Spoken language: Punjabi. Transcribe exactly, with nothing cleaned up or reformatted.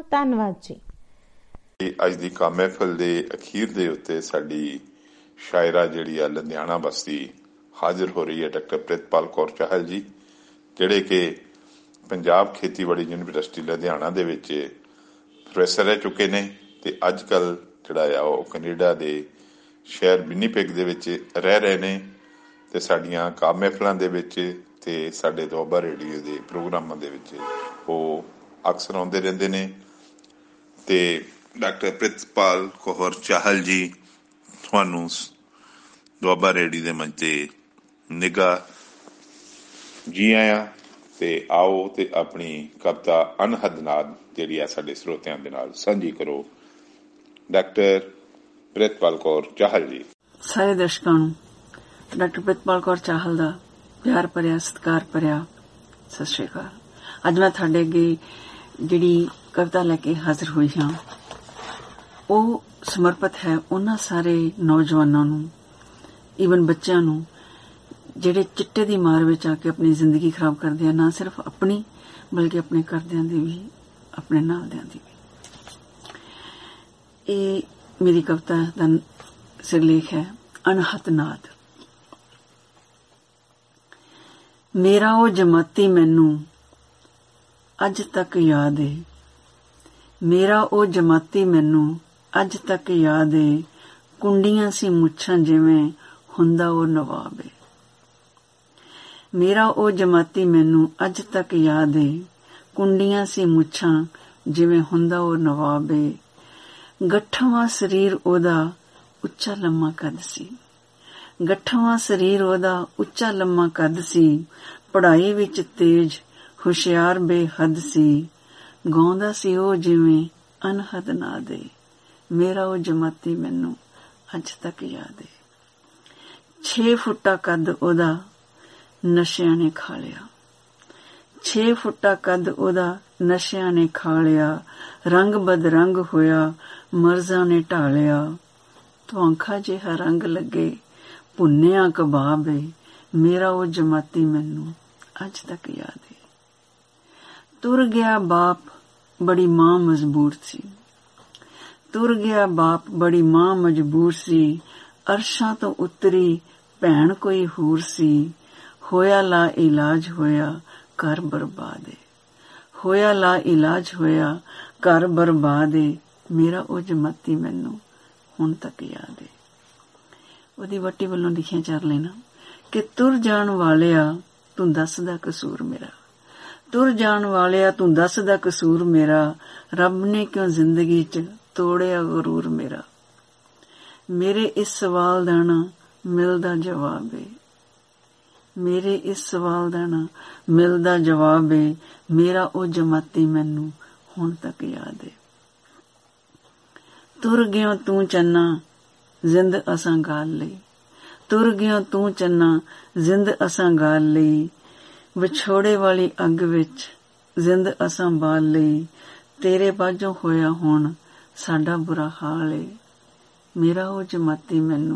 ਧੰਨਵਾਦ ਜੀ। ਅੱਜ ਦੀ ਕਾ ਮਹਿਫਲ ਦੇ ਅਖੀਰ ਦੇ ਉੱਤੇ ਸਾਡੀ ਸ਼ਾਇਰਾ ਜਿਹੜੀ ਆ ਲੁਧਿਆਣਾ ਬਸਤੀ ਹਾਜ਼ਰ ਹੋ ਰਹੀ ਹੈ, ਡਾਕਟਰ ਪ੍ਰਿਤਪਾਲ ਕੌਰ ਚਾਹਲ ਜੀ, ਜਿਹੜੇ ਕਿ ਪੰਜਾਬ ਖੇਤੀਬਾੜੀ ਯੂਨੀਵਰਸਿਟੀ ਲੁਧਿਆਣਾ ਦੇ ਵਿੱਚ ਪ੍ਰੋਫੈਸਰ ਰਹਿ ਚੁੱਕੇ ਨੇ ਤੇ ਅੱਜ ਕੱਲ੍ਹ ਜਿਹੜਾ ਆ ਉਹ ਕੈਨੇਡਾ ਦੇ ਸ਼ਹਿਰ ਵਿਨੀਪੈਗ ਦੇ ਵਿੱਚ ਰਹਿ ਰਹੇ ਨੇ ਤੇ ਸਾਡੀਆਂ ਕਾ ਮਹਿਫਲਾਂ ਦੇ ਵਿੱਚ ਤੇ ਸਾਡੇ ਦੁਆਬਾ ਰੇਡੀਓ ਦੇ ਪ੍ਰੋਗਰਾਮਾਂ ਦੇ ਵਿੱਚ ਉਹ ਅਕਸਰ ਆਉਂਦੇ ਰਹਿੰਦੇ ਨੇ। ਤੇ ਡਾਕਟਰ ਪ੍ਰਿਤਪਾਲ ਕੌਰ ਚਾਹਲ ਜੀ, ਤੁਹਾਨੂੰ ਦੁਆਬਾ ਰੇਡੀਓ ਦੇ ਮੰਚ ਤੇ ਨਿੱਘਾ ਜੀ ਆਇਆਂ ਤੇ ਆਓ ਤੇ ਆਪਣੀ ਕਵਿਤਾ ਅਨਹਦ ਨਾਦ ਜਿਹੜੀ ਆ ਸਾਡੇ ਸਰੋਤਿਆਂ ਦੇ ਨਾਲ ਸਾਂਝੀ ਕਰੋ। ਡਾਕਟਰ ਪ੍ਰਿਤਪਾਲ ਕੌਰ ਚਾਹਲ ਜੀ। ਸਾਰੇ ਦਰਸ਼ਕਾਂ ਨੂੰ ਡਾਕਟਰ ਪ੍ਰਿਤਪਾਲ ਕੌਰ ਚਾਹਲ ਦਾ ਪਿਆਰ ਭਰਿਆ ਸਤਿਕਾਰ ਭਰਿਆ ਸਤਿ ਸ਼੍ਰੀ ਅਕਾਲ। ਅੱਜ ਮੈਂ ਤੁਹਾਡੇ ਅੱਗੇ ਜਿਹੜੀ ਕਵਿਤਾ ਲੈ ਕੇ ਹਾਜ਼ਰ ਹੋਈ ਹਾਂ ਉਹ ਸਮਰਪਿਤ ਹੈ ਉਹਨਾਂ ਸਾਰੇ ਨੌਜਵਾਨਾਂ ਨੂੰ, ਈਵਨ ਬੱਚਿਆਂ ਨੂੰ, ਜਿਹੜੇ ਚਿੱਟੇ ਦੀ ਮਾਰ ਵਿੱਚ ਆ ਕੇ ਆਪਣੀ ਜ਼ਿੰਦਗੀ ਖਰਾਬ ਕਰਦੇ ਆ, ਨਾ ਸਿਰਫ ਆਪਣੀ ਬਲਕਿ ਆਪਣੇ ਘਰਦਿਆਂ ਦੀ ਵੀ, ਆਪਣੇ ਨਾਲਦਿਆਂ ਦੀ ਵੀ। ਇਹ ਮੇਰੀ ਕਵਿਤਾ ਦਾ ਸਿਰਲੇਖ ਹੈ ਅਨਹਦ ਨਾਦ। ਮੇਰਾ ਉਹ ਜਮਾਤੀ ਮੈਨੂੰ ਅੱਜ ਤੱਕ ਯਾਦ ਏ, ਮੇਰਾ ਉਹ ਜਮਾਤੀ ਮੈਨੂੰ ਅੱਜ ਤੱਕ ਯਾਦ ਏ, ਕੁੰਡੀਆਂ ਸੀ ਮੁੱਛਾਂ ਜਿਵੇਂ ਹੁੰਦਾ ਉਹ ਨਵਾਬ ਏ। ਮੇਰਾ ਉਹ ਜਮਾਤੀ ਮੈਨੂੰ ਅੱਜ ਤੱਕ ਯਾਦ ਏ, ਕੁੰਡੀਆਂ ਸੀ ਮੁੱਛਾਂ ਜਿਵੇਂ ਹੁੰਦਾ ਉਹ ਨਵਾਬ ਏ। ਗੱਠਵਾਂ ਸਰੀਰ ਉਹਦਾ ਉੱਚਾ ਲੰਮਾ ਕੱਦ ਸੀ, ਗੱਠਵਾਂ ਸਰੀਰ ਉਹਦਾ ਉੱਚਾ ਲੰਮਾ ਕੱਦ ਸੀ, ਪੜ੍ਹਾਈ ਵਿੱਚ ਤੇਜ਼ ਹੁਸ਼ਿਆਰ ਬੇਹੱਦ ਸੀ, ਗਾਉਂਦਾ ਸੀ ਉਹ ਜਿਵੇਂ ਅਨਹਦ ਨਾਦ ਏ। ਮੇਰਾ ਉਹ ਜਮਾਤੀ ਮੈਨੂੰ ਅੱਜ ਤੱਕ ਯਾਦ ਏ। ਛੇ ਫੁੱਟਾ ਕੱਦ ਉਹਦਾ ਨਸ਼ਿਆਂ ਨੇ ਖਾ ਲਿਆ, ਛੇ ਫੁੱਟਾ ਕੱਦ ਉਹਦਾ ਨਸ਼ਿਆਂ ਨੇ ਖਾ ਲਿਆ, ਰੰਗ ਬਦਰੰਗ ਹੋਇਆ ਮਰਜ਼ਾਂ ਨੇ ਢਾਲਿਆ, ਤੁਆਂਖਾ ਜਿਹਾ ਰੰਗ ਲੱਗੇ ਭੁੰਨਿਆ ਕਬਾਬ ਏ। ਮੇਰਾ ਉਹ ਜਮਾਤੀ ਮੈਨੂੰ ਅੱਜ ਤੱਕ ਯਾਦ ਏ। ਤੁਰ ਗਿਆ ਬਾਪ ਬੜੀ ਮਾਂ ਮਜਬੂਰ ਸੀ, ਤੁਰ ਗਿਆ ਬਾਪ ਬੜੀ ਮਾਂ ਮਜਬੂਰ ਸੀ, ਅਰਸ਼ਾਂ ਤੋਂ ਉਤਰੀ ਭੈਣ ਕੋਈ ਹੂਰ ਸੀ, ਹੋਇਆ ਲਾ ਇਲਾਜ ਹੋਇਆ ਘਰ ਬਰਬਾਦ ਏ, ਹੋਇਆ ਲਾ ਇਲਾਜ ਹੋਇਆ ਘਰ ਬਰਬਾਦ ਏ। ਮੇਰਾ ਉਹ ਜਮਾਤੀ ਮੈਨੂੰ ਹੁਣ ਤੱਕ ਯਾਦ ਏ। ਉਹਦੀ ਵਟੀ ਵੱਲੋਂ ਲਿਖੀਆਂ ਚਾਰ ਲੈਣਾ ਕਿ ਤੁਰ ਜਾਣ ਵਾਲਿਆ ਤੂੰ ਦੱਸਦਾ ਕਸੂਰ ਮੇਰਾ, ਤੁਰ ਜਾਣ ਵਾਲਿਆ ਤੂੰ ਦੱਸਦਾ ਕਸੂਰ ਮੇਰਾ, ਰੱਬ ਨੇ ਕਿਉਂ ਜ਼ਿੰਦਗੀ 'ਚ ਤੋੜਿਆ ਗਰੂਰ ਮੇਰਾ। ਮੇਰੇ ਇਸ ਸਵਾਲ ਦਾ ਨਾ ਮਿਲਦਾ ਜਵਾਬ ਏ, ਮੇਰੇ ਇਸ ਸਵਾਲ ਦਾ ਨਾ ਮਿਲਦਾ ਜਵਾਬ ਏ। ਮੇਰਾ ਉਹ ਜਮਾਤੀ ਮੈਨੂੰ ਹੁਣ ਤੱਕ ਯਾਦ ਏ। ਤੁਰ ਗਿਓ ਤੂੰ ਚੰਨਾ ਜ਼ਿੰਦ ਅਸਾਂ ਗਾਲ ਲਈ, ਤੁਰ ਗਿਓ ਤੂੰ ਚੰਨਾ ਜ਼ਿੰਦ ਅਸਾਂ ਗਾਲ ਲਈ, ਵਿਛੋੜੇ ਵਾਲੀ ਅੱਗ ਵਿੱਚ ਜ਼ਿੰਦ ਅਸਾਂ ਬਾਲ ਲਈ, ਤੇਰੇ ਬਾਝੋਂ ਹੋਇਆ ਹੁਣ ਸਾਡਾ ਬੁਰਾ ਹਾਲ ਏ। ਮੇਰਾ ਉਹ ਜਮਾਤੀ ਮੈਨੂੰ